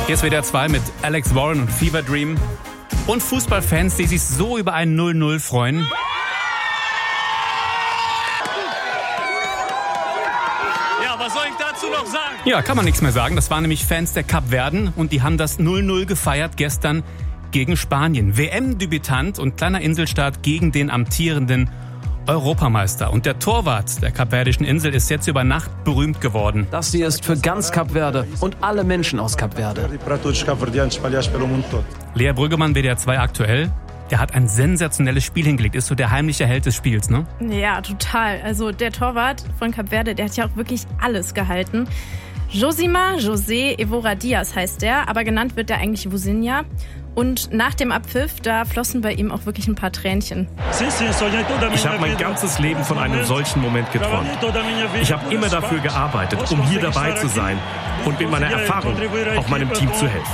Hier ist WDR 2 mit Alex Warren und Fever Dream. Und Fußballfans, die sich so über ein 0-0 freuen. Ja, was soll ich dazu noch sagen? Ja, kann man nichts mehr sagen. Das waren nämlich Fans der Kapverden und die haben das 0-0 gefeiert gestern gegen Spanien. WM-Debütant und kleiner Inselstaat gegen den amtierenden Europameister. Und der Torwart der kapverdischen Insel ist jetzt über Nacht berühmt geworden. Das hier ist für ganz Kap Verde und alle Menschen aus Kap Verde. Lea Brüggemann, WDR 2 aktuell. Der hat ein sensationelles Spiel hingelegt. Ist so der heimliche Held des Spiels, ne? Ja, total. Also der Torwart von Kap Verde, der hat ja auch wirklich alles gehalten. Josima José Evora Diaz heißt der, aber genannt wird er eigentlich Vozinha. Und nach dem Abpfiff, da flossen bei ihm auch wirklich ein paar Tränchen. Ich habe mein ganzes Leben von einem solchen Moment geträumt. Ich habe immer dafür gearbeitet, um hier dabei zu sein und mit meiner Erfahrung auch meinem Team zu helfen.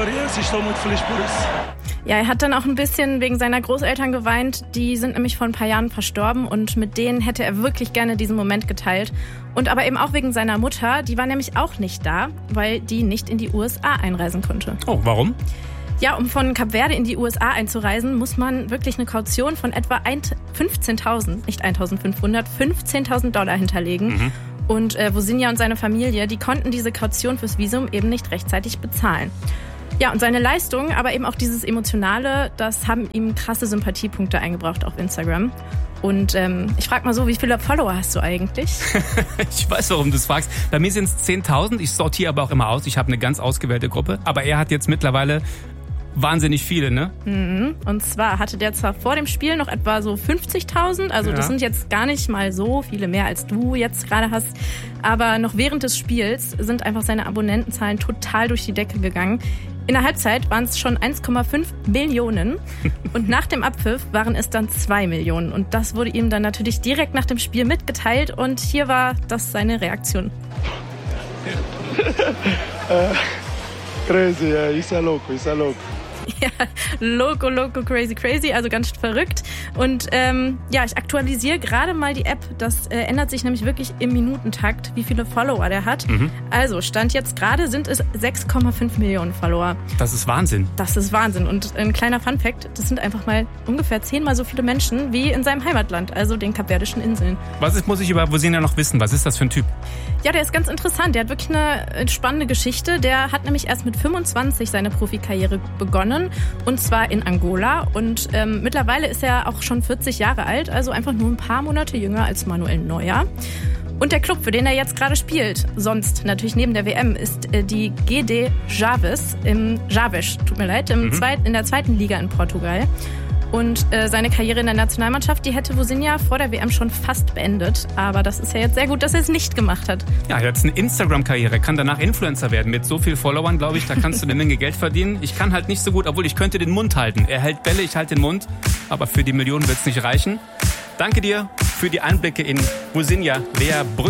Ja, er hat dann auch ein bisschen wegen seiner Großeltern geweint. Die sind nämlich vor ein paar Jahren verstorben und mit denen hätte er wirklich gerne diesen Moment geteilt. Und aber eben auch wegen seiner Mutter, die war nämlich auch nicht da, weil die nicht in die USA einreisen konnte. Oh, warum? Ja, um von Kap Verde in die USA einzureisen, muss man wirklich eine Kaution von etwa 15.000, nicht 1.500, $15.000 hinterlegen. Mhm. Und Vozinha und seine Familie, die konnten diese Kaution fürs Visum eben nicht rechtzeitig bezahlen. Ja, und seine Leistung, aber eben auch dieses Emotionale, das haben ihm krasse Sympathiepunkte eingebracht auf Instagram. Und ich frage mal so, wie viele Follower hast du eigentlich? Ich weiß, warum du es fragst. Bei mir sind es 10.000. Ich sortiere aber auch immer aus. Ich habe eine ganz ausgewählte Gruppe. Aber er hat jetzt mittlerweile wahnsinnig viele, ne? Und zwar hatte der zwar vor dem Spiel noch etwa so 50.000, also das sind jetzt gar nicht mal so viele mehr, als du jetzt gerade hast, aber noch während des Spiels sind einfach seine Abonnentenzahlen total durch die Decke gegangen. In der Halbzeit waren es schon 1,5 Millionen und nach dem Abpfiff waren es dann 2 Millionen. Und das wurde ihm dann natürlich direkt nach dem Spiel mitgeteilt und hier war das seine Reaktion. Crazy, isa loco. Ja, loco, crazy, also ganz verrückt. Und ja, ich aktualisiere gerade mal die App. Das ändert sich nämlich wirklich im Minutentakt, wie viele Follower der hat. Also, Stand jetzt gerade sind es 6,5 Millionen Follower. Das ist Wahnsinn. Das ist Wahnsinn. Und ein kleiner Funfact, das sind einfach mal ungefähr 10-mal so viele Menschen wie in seinem Heimatland, also den Kapverdischen Inseln. Muss ich über Vozinha noch wissen? Was ist das für ein Typ? Ja, der ist ganz interessant. Der hat wirklich eine spannende Geschichte. Der hat nämlich erst mit 25 seine Profikarriere begonnen. Und zwar in Angola. Und mittlerweile ist er auch schon 40 Jahre alt, also einfach nur ein paar Monate jünger als Manuel Neuer. Und der Club, für den er jetzt gerade spielt, sonst natürlich neben der WM, ist die GD Chaves in der zweiten Liga in Portugal. Und seine Karriere in der Nationalmannschaft, die hätte Vozinha vor der WM schon fast beendet. Aber das ist ja jetzt sehr gut, dass er es nicht gemacht hat. Ja, er hat jetzt eine Instagram-Karriere, kann danach Influencer werden. Mit so vielen Followern, glaube ich, da kannst du eine Menge Geld verdienen. Ich kann halt nicht so gut, obwohl ich könnte den Mund halten. Er hält Bälle, ich halte den Mund. Aber für die Millionen wird es nicht reichen. Danke dir für die Einblicke in Vozinha, Lea Brüggemann.